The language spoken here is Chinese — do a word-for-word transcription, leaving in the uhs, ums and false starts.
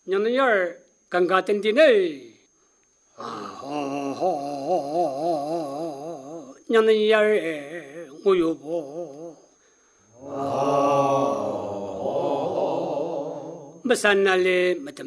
娘们儿尴尬等的呢。啊哦哦，娘们儿我有不。哦，没啥那嘞，没得。